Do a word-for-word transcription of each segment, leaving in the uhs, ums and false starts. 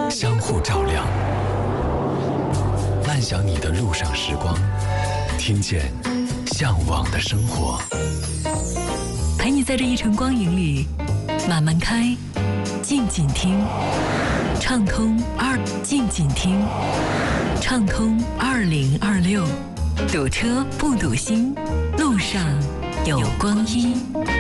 相互照亮，漫想你的路上时光，听见向往的生活， 陪你在这一程光影里慢慢开，静静听，畅通二静静听，畅通二零二六，堵车不堵心，路上有光阴。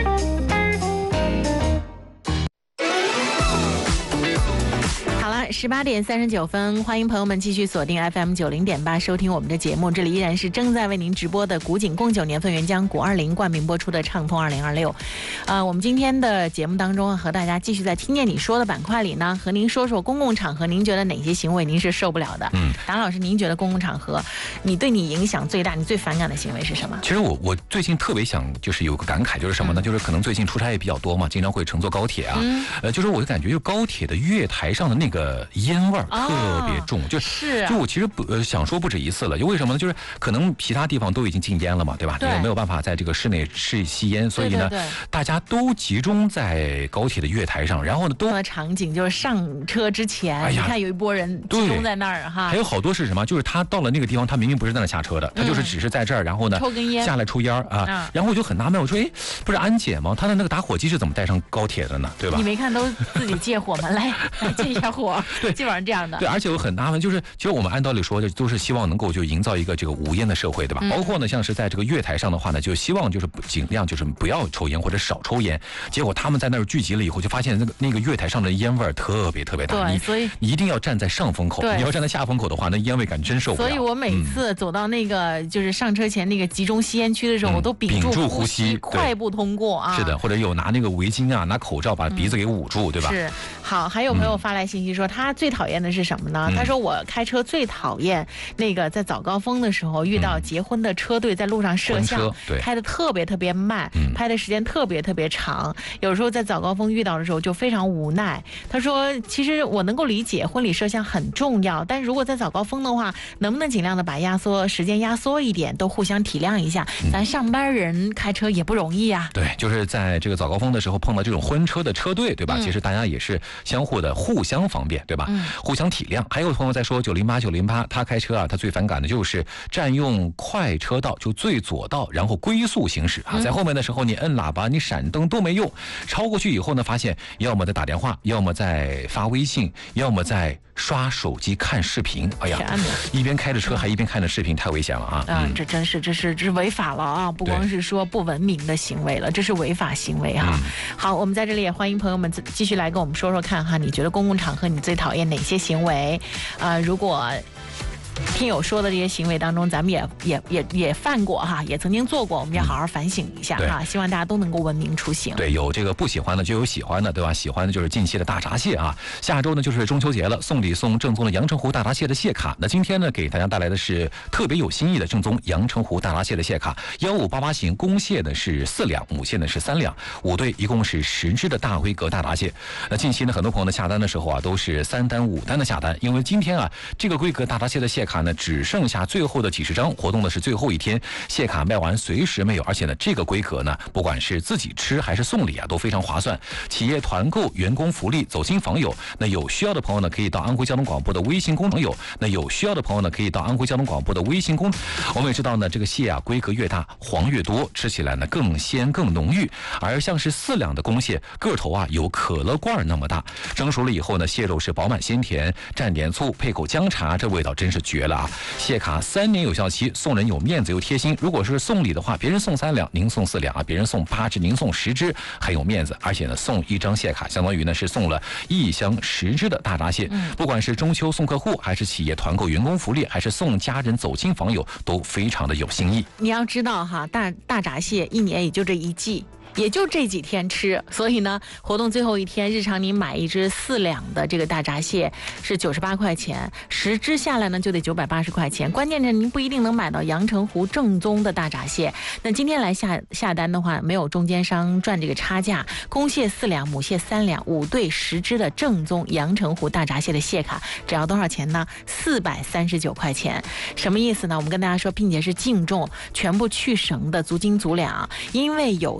十八点三十九分，欢迎朋友们继续锁定 F M 九零点八收听我们的节目。这里依然是正在为您直播的古井贡酒年份原浆古二零冠名播出的畅通二零二六。呃，我们今天的节目当中和大家继续在听见你说的板块里呢，和您说说公共场合您觉得哪些行为您是受不了的？嗯，达老师，您觉得公共场合你对你影响最大、你最反感的行为是什么？ 其实我我最近特别想就是有个感慨，就是什么呢？嗯、就是可能最近出差也比较多嘛，经常会乘坐高铁啊。嗯、呃，就是我就感觉就高铁的月台上的那个烟味儿特别重，哦、就是就我其实不呃想说不止一次了，就为什么呢？就是可能其他地方都已经禁烟了嘛，对吧？对，没有办法在这个室内试吸烟，所以呢，对对对大家都集中在高铁的月台上，然后呢，都场景就是上车之前，哎、你看有一波人集中在那儿哈， 还有好多是什么？就是他到了那个地方，他明明不是在那下车的，他就是只是在这儿，然后呢， 抽根烟下来抽烟啊，嗯、然后我就很纳闷，我说，哎，不是安检吗？他的那个打火机是怎么带上高铁的呢？对吧？ 你没看都自己借火吗？来来借一下火， 对， 基本上这样的。 对，而且我很纳闷，就是其实我们按道理说，就都是希望能够就营造一个这个无烟的社会，对吧？嗯、包括呢，像是在这个月台上的话呢，就希望就是尽量就是不要抽烟或者少抽烟。结果他们在那儿聚集了以后，就发现那个那个月台上的烟味儿特别特别大。 对，所以你一定要站在上风口，你要站在下风口的话，那烟味感真受不了。 所以我每次走到那个就是上车前那个集中吸烟区的时候，嗯、我都屏住呼吸，快步通过啊。 是的，或者有拿那个围巾啊，拿口罩把鼻子给捂住，嗯、对吧？ 是。好，还有朋友发来信息说，嗯、他最讨厌的是什么呢？嗯、他说我开车最讨厌那个在早高峰的时候遇到结婚的车队在路上摄像， 对， 开的特别特别慢，嗯、拍的时间特别特别长。有时候在早高峰遇到的时候就非常无奈。他说，其实我能够理解婚礼摄像很重要，但如果在早高峰的话，能不能尽量的把压缩时间压缩一点，都互相体谅一下。嗯、咱上班人开车也不容易啊。 对，就是在这个早高峰的时候碰到这种婚车的车队，对吧？嗯、其实大家也是相互的互相方便，对吧？嗯、互相体谅。还有朋友在说九零八九零八，他开车啊，他最反感的就是占用快车道，就最左道，然后龟速行驶啊，在后面的时候你摁喇叭、你闪灯都没用，超过去以后呢，发现要么在打电话，要么在发微信，要么在刷手机看视频。哎呀，一边开着车还一边看着视频，太危险了啊！ 啊、嗯，这真是这是这是违法了啊！不光是说不文明的行为了，这是违法行为哈。嗯、好，我们在这里也欢迎朋友们继续来跟我们说说看哈，你觉得公共场合你最讨厌哪些行为？啊、呃，如果听友说的这些行为当中，咱们也也也也犯过哈，也曾经做过，我们要好好反省一下哈。希望大家都能够文明出行。 对，有这个不喜欢的就有喜欢的，对吧？喜欢的就是近期的大闸蟹啊。下周呢就是中秋节了，送礼送正宗的阳澄湖大闸蟹的蟹卡。那今天呢给大家带来的是特别有新意的正宗阳澄湖大闸蟹的蟹卡，幺五八八型，公蟹呢是四两，母蟹呢是三两，五对一共是十只的大规格大闸蟹。那近期呢很多朋友呢下单的时候啊都是三单五单的下单，因为今天啊这个规格大闸蟹的蟹卡呢只剩下最后的几十张，活动的是最后一天，蟹卡卖完随时没有，而且呢这个规格呢不管是自己吃还是送礼啊都非常划算，企业团购、员工福利、走亲访友。那有需要的朋友呢可以到安徽交通广播的微信公众友，那有需要的朋友呢可以到安徽交通广播的微信公。我们也知道呢这个蟹啊规格越大黄越多，吃起来呢更鲜更浓郁，而像是四两的公蟹个头啊有可乐罐那么大，蒸熟了以后呢蟹肉是饱满鲜甜，蘸点醋配口姜茶，这味道真是绝了啊！蟹卡三年有效期，送人有面子又贴心。如果是送礼的话，别人送三两，您送四两啊；别人送八只，您送十只，很有面子。而且呢，送一张蟹卡，相当于呢是送了一箱十只的大闸蟹。嗯、不管是中秋送客户，还是企业团购员工福利，还是送家人走亲访友，都非常的有新意。 你要知道哈，大大闸蟹一年也就这一季。也就这几天吃，所以呢，活动最后一天，日常你买一只四两的这个大闸蟹是九十八块钱，十只下来呢就得九百八十块钱。关键是您不一定能买到阳澄湖正宗的大闸蟹。那今天来下下单的话，没有中间商赚这个差价，公蟹四两，母蟹三两，五对十只的正宗阳澄湖大闸蟹的蟹卡，只要多少钱呢？四百三十九块钱。什么意思呢？我们跟大家说，并且是净重，全部去绳的，足斤足两，因为有自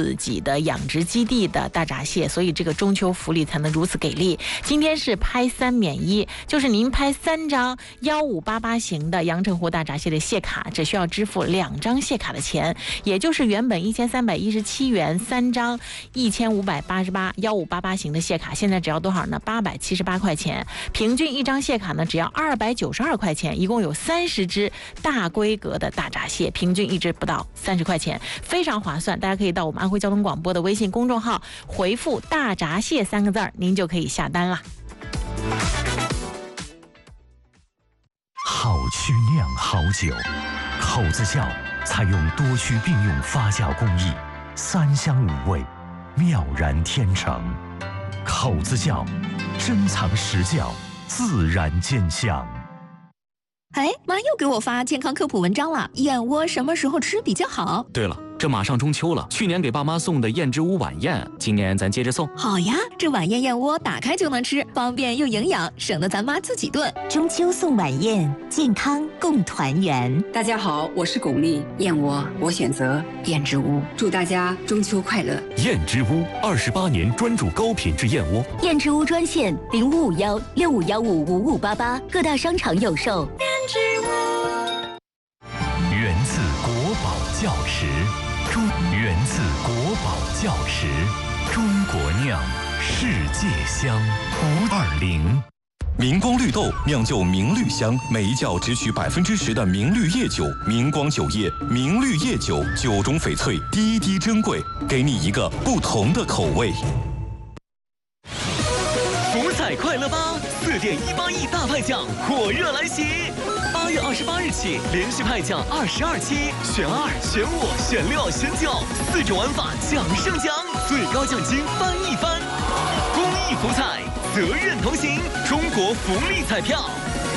自己的养殖基地的大闸蟹，所以这个中秋福利才能如此给力。今天是拍三免一，就是您拍三张幺五八八型的阳澄湖大闸蟹的蟹卡，只需要支付两张蟹卡的钱，也就是原本一千三百一十七元三张一千五百八十八幺五八八型的蟹卡，现在只要多少呢？八百七十八块钱，平均一张蟹卡呢只要二百九十二块钱，一共有三十只大规格的大闸蟹，平均一只不到三十块钱，非常划算。大家可以到我们安徽交通广播的微信公众号回复大闸蟹三个字儿，您就可以下单了。 好曲酿好酒，口子窖采用多区并用发酵工艺，三香五味，妙然天成。口子窖珍藏实窖，自然见香。 哎，妈又给我发健康科普文章了，燕窝什么时候吃比较好？ 对了，这马上中秋了，去年给爸妈送的燕之屋晚宴，今年咱接着送。 好呀，这晚宴燕窝打开就能吃，方便又营养，省得咱妈自己炖。 中秋送晚宴，健康共团圆。 大家好，我是巩俐，燕窝我选择燕之屋，祝大家中秋快乐。 燕之屋二十八年专注高品质燕窝。 燕之屋专线零五五幺六五幺五五五八八，各大商场有售。 源自国宝窖池，中源自国宝窖池，中国酿，世界香。五二零。 明光绿豆酿就明绿香，每一窖只取百分之十的明绿叶酒，明光酒业明绿叶酒，酒中翡翠，滴滴珍贵，给你一个不同的口味。 福彩快乐吧，四点一八亿大派奖火热来袭！八月二十八日起，连续派奖二十二期，选二、选五、选六、选九，四种玩法奖胜奖，最高奖金翻一番。公益福彩，责任同行，中国福利彩票。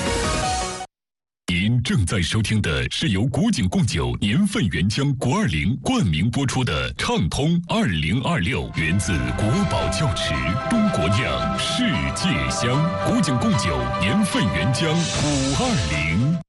您正在收听的是由古井贡酒年份原浆国二零冠名播出的畅通二零二六，源自国宝窖池，中国酿，世界香。古井贡酒年份原浆五二零。